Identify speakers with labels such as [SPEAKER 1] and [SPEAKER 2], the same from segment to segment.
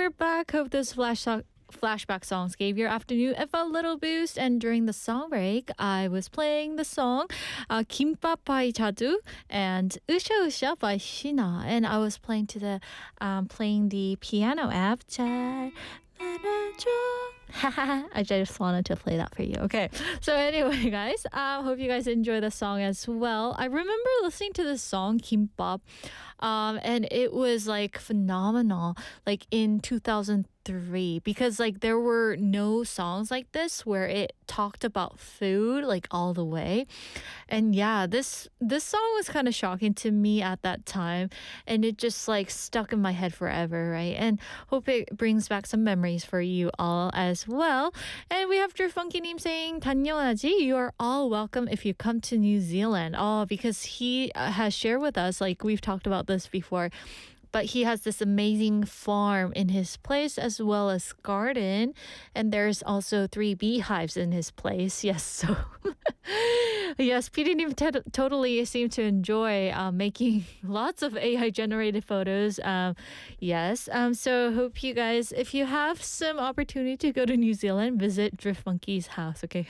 [SPEAKER 1] we're back. Hope those flashback songs gave your afternoon a little boost. And during the song break, I was playing the song 김밥 by 자두 and Usha Usha by Shina. And I was playing playing the piano app. 잘 말아줘. I just wanted to play that for you. Okay. So anyway, guys, hope you guys enjoy the song as well. I remember listening to this song, Kimbap, and it was like phenomenal, like in 2003, because like there were no songs like this where it talked about food like all the way. And yeah, this song was kind of shocking to me at that time, and it just like stuck in my head forever, right? And hope it brings back some memories for you all as well. And we have Drew Funky님 saying 다녀와야지. You are all welcome if you come to New Zealand. Oh, because he has shared with us, like we've talked about this before, but he has this amazing farm in his place as well as garden. And there's also 3 beehives in his place. Yes, so yes, PD님 totally seem to enjoy making lots of AI generated photos. Yes, so hope you guys, if you have some opportunity to go to New Zealand, visit Drift Monkey's house, okay?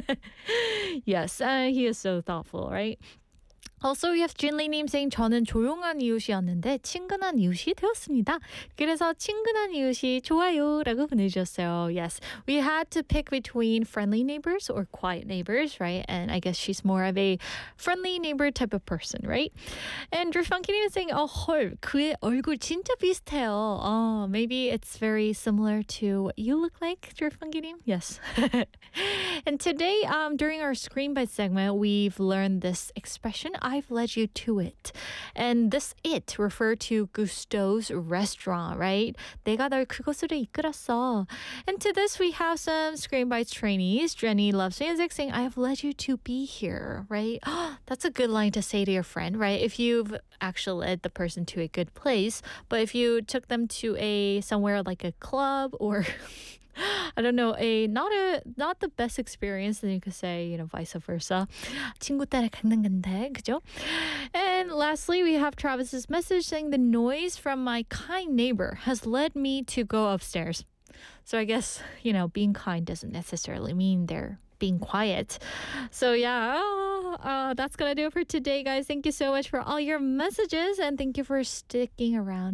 [SPEAKER 1] Yes, he is so thoughtful, right? Also, we have Jinli님 saying 저는 조용한 이웃이었는데 친근한 이웃이 되었습니다. 그래서 친근한 이웃이 좋아요라고 보내주셨어요. Yes, we had to pick between friendly neighbors or quiet neighbors, right? And I guess she's more of a friendly neighbor type of person, right? And Driffunky님 is saying, 헐, 그의 얼굴 진짜 비슷해요. Maybe it's very similar to what you look like, Driffunky님. Yes. And today, during our Screen Bites segment, we've learned this expression, I've led you to it. And this it refer to Gusteau's restaurant, right? 내가 널 그곳으로 이끌었어. And to this, we have some Screen Bites trainees. Jenny loves music saying, I have led you to be here, right? That's a good line to say to your friend, right? If you've actually led the person to a good place, but if you took them to somewhere like a club or I don't know, not the best experience, then you could say, vice versa. 친구 따라 걷는 건데, 그죠? And lastly, we have Travis's message saying the noise from my kind neighbor has led me to go upstairs. So I guess, being kind doesn't necessarily mean they're being quiet. So yeah, that's gonna do it for today, guys. Thank you so much for all your messages, and thank you for sticking around.